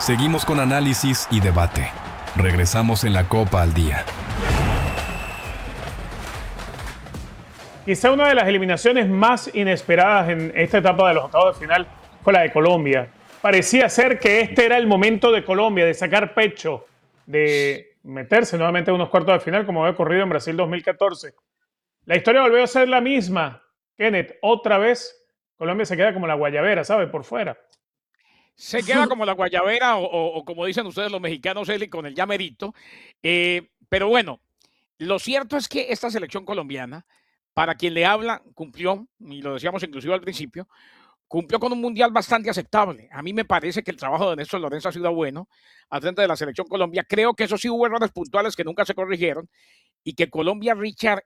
Seguimos con análisis y debate. Regresamos en la Copa al Día. Quizá una de las eliminaciones más inesperadas en esta etapa de los octavos de final fue la de Colombia. Parecía ser que este era el momento de Colombia, de sacar pecho, de meterse nuevamente en unos cuartos de final como había ocurrido en Brasil 2014. La historia volvió a ser la misma. Kenneth, otra vez Colombia se queda como la guayabera, ¿sabe? Por fuera. Se queda como la guayabera o como dicen ustedes los mexicanos, Eli, con el llamerito. Pero bueno, lo cierto es que esta selección colombiana, para quien le habla, cumplió, y lo decíamos inclusive al principio, cumplió con un mundial bastante aceptable. A mí me parece que el trabajo de Néstor Lorenzo ha sido bueno al frente de la selección Colombia. Creo que eso sí hubo errores puntuales que nunca se corrigieron y que Colombia, Richard,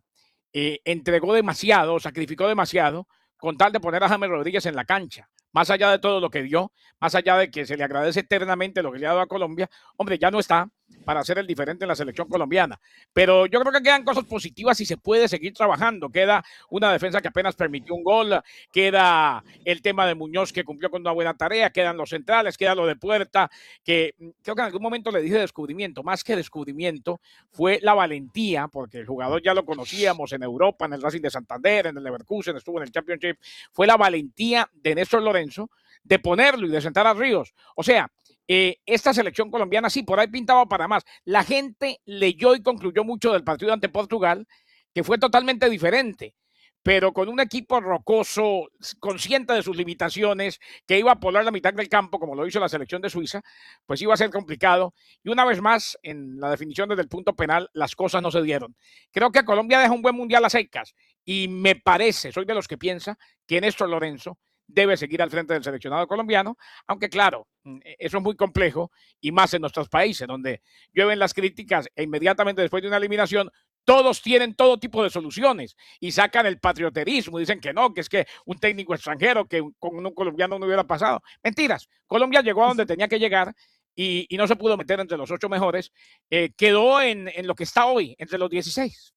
entregó demasiado, sacrificó demasiado con tal de poner a James Rodríguez en la cancha. Más allá de todo lo que dio, más allá de que se le agradece eternamente lo que le ha dado a Colombia, hombre, ya no está para hacer el diferente en la selección colombiana. Pero yo creo que quedan cosas positivas y se puede seguir trabajando. Queda una defensa que apenas permitió un gol, queda el tema de Muñoz que cumplió con una buena tarea, quedan los centrales, queda lo de Puerta, que creo que en algún momento le dije descubrimiento, más que descubrimiento, fue la valentía, porque el jugador ya lo conocíamos en Europa, en el Racing de Santander, en el Leverkusen, estuvo en el Championship, fue la valentía de Néstor Lorenzo de ponerlo y de sentar a Ríos. O sea, esta selección colombiana sí, por ahí pintaba para más. La gente leyó y concluyó mucho del partido ante Portugal, que fue totalmente diferente, pero con un equipo rocoso, consciente de sus limitaciones, que iba a poblar la mitad del campo, como lo hizo la selección de Suiza, pues iba a ser complicado. Y una vez más, en la definición desde el punto penal, las cosas no se dieron. Creo que Colombia deja un buen mundial a secas y me parece, soy de los que piensa, que Néstor Lorenzo debe seguir al frente del seleccionado colombiano, aunque claro, eso es muy complejo y más en nuestros países, donde llueven las críticas e inmediatamente después de una eliminación, todos tienen todo tipo de soluciones y sacan el patrioterismo, dicen que no, que es que un técnico extranjero, que con un colombiano no hubiera pasado. Mentiras, Colombia llegó a donde tenía que llegar y no se pudo meter entre los 8 mejores, quedó en lo que está hoy, entre los 16.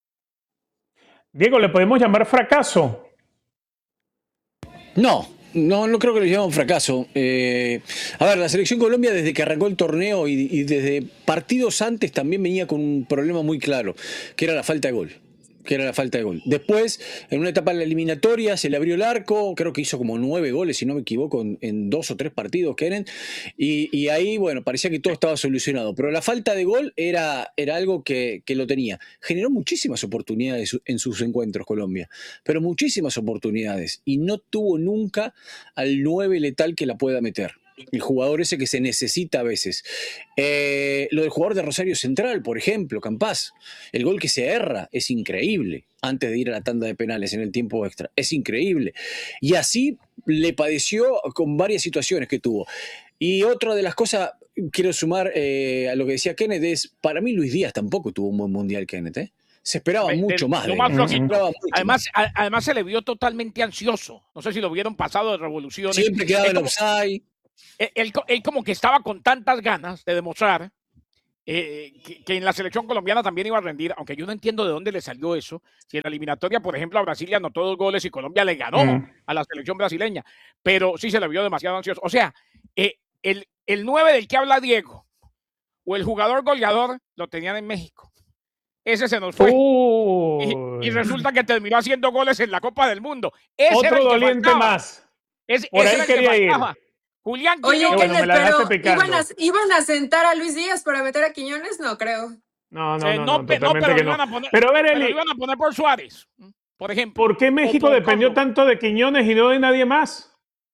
Diego, ¿le podemos llamar fracaso? No creo que lo llamemos fracaso. A ver, la selección Colombia desde que arrancó el torneo y desde partidos antes también venía con un problema muy claro, que era la falta de gol. Después, en una etapa de la eliminatoria, se le abrió el arco, creo que hizo como 9 goles, si no me equivoco, en 2 o 3 partidos, Keren, y ahí, bueno, parecía que todo estaba solucionado, pero la falta de gol era algo que lo tenía. Generó muchísimas oportunidades en sus encuentros Colombia, pero muchísimas oportunidades, y no tuvo nunca al 9 letal que la pueda meter. El jugador ese que se necesita a veces. Lo del jugador de Rosario Central, por ejemplo, Campás. El gol que se erra es increíble antes de ir a la tanda de penales en el tiempo extra. Es increíble. Y así le padeció con varias situaciones que tuvo. Y otra de las cosas, quiero sumar a lo que decía Kenneth, es, para mí Luis Díaz tampoco tuvo un buen mundial, Kenneth, Se esperaba mucho más. Además se le vio totalmente ansioso. No sé si lo vieron pasado de revoluciones. Siempre quedaba en offside. Él como que estaba con tantas ganas de demostrar que en la selección colombiana también iba a rendir, aunque yo no entiendo de dónde le salió eso. Si en la eliminatoria, por ejemplo, a Brasil le anotó 2 goles y Colombia le ganó a la selección brasileña, pero sí se le vio demasiado ansioso. O sea, el 9 del que habla Diego o el jugador goleador lo tenían en México. Ese se nos fue. Y resulta que terminó haciendo goles en la Copa del Mundo. Otro doliente más. Por ahí quería ir. Julián Quiñones. Oye, bueno, pero ¿iban a sentar a Luis Díaz para meter a Quiñones? No creo. No, pero que lo iban a poner por Suárez, por ejemplo. ¿Por qué México dependió tanto de Quiñones y no de nadie más?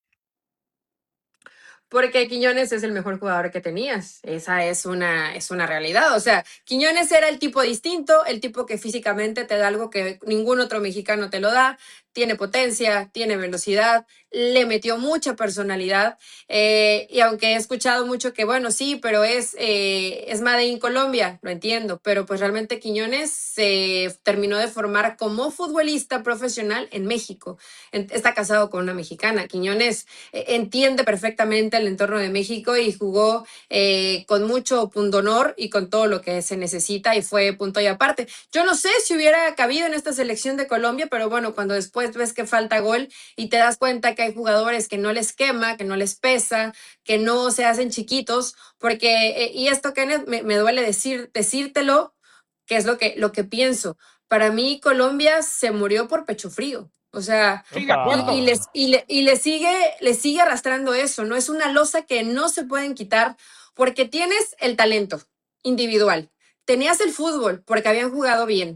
Porque Quiñones es el mejor jugador que tenías. Esa es una realidad. O sea, Quiñones era el tipo distinto, el tipo que físicamente te da algo que ningún otro mexicano te lo da. Tiene potencia, tiene velocidad, le metió mucha personalidad. Y aunque he escuchado mucho que, bueno, sí, pero es Made in Colombia, lo entiendo. Pero pues realmente Quiñones se terminó de formar como futbolista profesional en México. Está casado con una mexicana. Quiñones entiende perfectamente el entorno de México y jugó con mucho pundonor y con todo lo que se necesita y fue punto y aparte. Yo no sé si hubiera cabido en esta selección de Colombia, pero bueno, cuando después después ves que falta gol y te das cuenta que hay jugadores que no les quema, que no les pesa, que no se hacen chiquitos, porque, y esto, Kenneth, me duele decírtelo, que es lo que pienso. Para mí, Colombia se murió por pecho frío. O sea, Sí, de acuerdo. y le sigue arrastrando eso, ¿no? Es una losa que no se pueden quitar porque tienes el talento individual, tenías el fútbol porque habían jugado bien.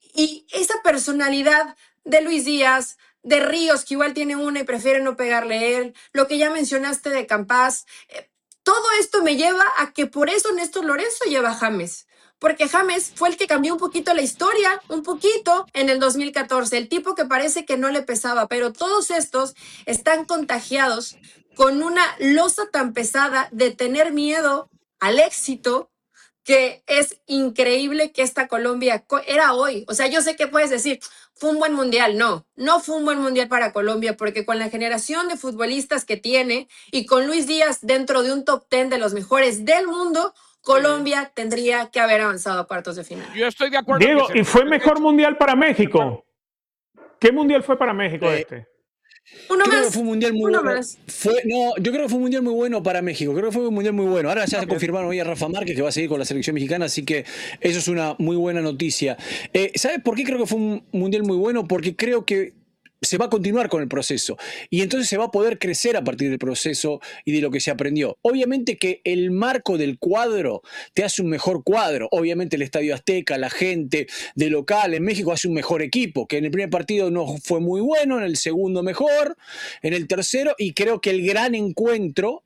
Y esa personalidad de Luis Díaz, de Ríos, que igual tiene una y prefiere no pegarle él, lo que ya mencionaste de Campas, todo esto me lleva a que por eso Néstor Lorenzo lleva a James. Porque James fue el que cambió un poquito la historia, un poquito en el 2014, el tipo que parece que no le pesaba, pero todos estos están contagiados con una losa tan pesada de tener miedo al éxito, que es increíble que esta Colombia era hoy. O sea, yo sé que puedes decir, fue un buen mundial. No fue un buen mundial para Colombia, porque con la generación de futbolistas que tiene y con Luis Díaz dentro de un top 10 de los mejores del mundo, Colombia tendría que haber avanzado a cuartos de final. Yo estoy de acuerdo. Diego, ¿y fue mejor mundial para México? ¿Qué mundial fue para México este? Uno Creo más. que fue un mundial muy Uno bueno. más. Yo creo que fue un mundial muy bueno para México. Creo que fue un mundial muy bueno. Ahora ya confirmaron hoy a Rafa Márquez que va a seguir con la selección mexicana, así que eso es una muy buena noticia. ¿Sabes por qué creo que fue un mundial muy bueno? Porque creo que se va a continuar con el proceso y entonces se va a poder crecer a partir del proceso y de lo que se aprendió. Obviamente que el marco del cuadro te hace un mejor cuadro. Obviamente el Estadio Azteca, la gente de local en México hace un mejor equipo, que en el primer partido no fue muy bueno, en el segundo mejor, en el tercero, y creo que el gran encuentro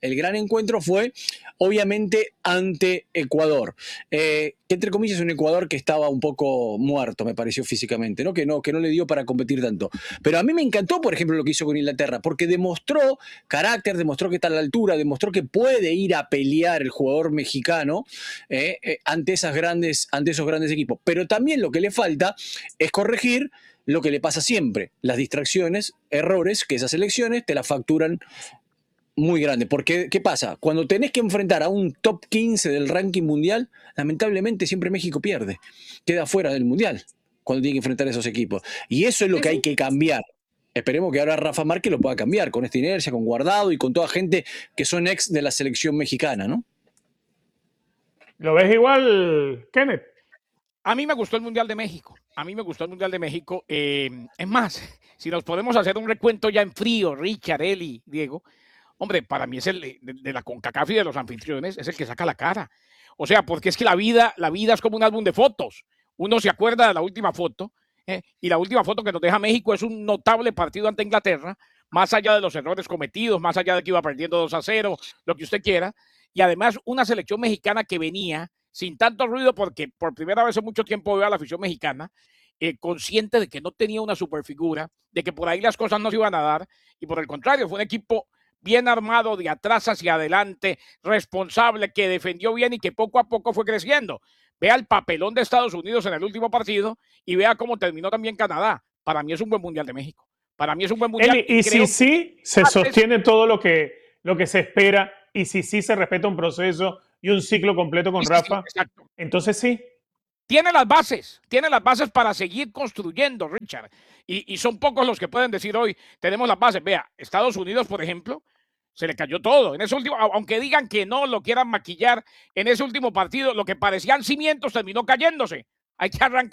fue obviamente ante Ecuador. Que entre comillas es un Ecuador que estaba un poco muerto, me pareció físicamente, ¿no? Que no le dio para competir tanto. Pero a mí me encantó, por ejemplo, lo que hizo con Inglaterra, porque demostró carácter, demostró que está a la altura, demostró que puede ir a pelear el jugador mexicano ante esos grandes equipos. Pero también lo que le falta es corregir lo que le pasa siempre, las distracciones, errores, que esas selecciones te las facturan muy grande, porque ¿qué pasa? Cuando tenés que enfrentar a un top 15 del ranking mundial, lamentablemente siempre México pierde, queda fuera del mundial cuando tiene que enfrentar a esos equipos, y eso es lo que hay que cambiar. Esperemos que ahora Rafa Márquez lo pueda cambiar con esta inercia, con Guardado y con toda gente que son ex de la selección mexicana, ¿no? ¿Lo ves igual, Kenneth? A mí me gustó el Mundial de México. Es más, si nos podemos hacer un recuento ya en frío, Richard, Eli, Diego, hombre, para mí es el de la CONCACAF y de los anfitriones, es el que saca la cara. O sea, porque es que la vida es como un álbum de fotos. Uno se acuerda de la última foto, y la última foto que nos deja México es un notable partido ante Inglaterra, más allá de los errores cometidos, más allá de que iba perdiendo 2-0, lo que usted quiera, y además una selección mexicana que venía sin tanto ruido, porque por primera vez en mucho tiempo veo a la afición mexicana consciente de que no tenía una superfigura, de que por ahí las cosas no se iban a dar, y por el contrario, fue un equipo bien armado, de atrás hacia adelante, responsable, que defendió bien y que poco a poco fue creciendo. Vea el papelón de Estados Unidos en el último partido y vea cómo terminó también Canadá. Para mí es un buen mundial de México. Para mí es un buen mundial. Eli, y si sí se sostiene todo lo que se espera, y si sí se respeta un proceso y un ciclo completo con Rafa, entonces sí. Tiene las bases para seguir construyendo, Richard. Y son pocos los que pueden decir hoy, tenemos las bases. Vea, Estados Unidos, por ejemplo, se le cayó todo. En ese último, aunque digan que no lo quieran maquillar, en ese último partido, lo que parecían cimientos terminó cayéndose. Hay que arrancar.